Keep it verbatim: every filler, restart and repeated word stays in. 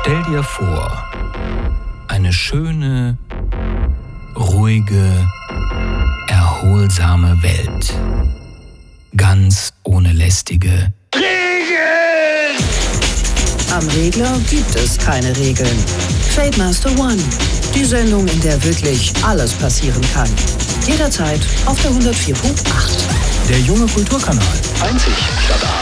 Stell dir vor, eine schöne, ruhige, erholsame Welt. Ganz ohne lästige Regeln! Am Regler gibt es keine Regeln. Trademaster One, die Sendung, in der wirklich alles passieren kann. Jederzeit auf der hundertvier Punkt acht. Der junge Kulturkanal. Einzig statt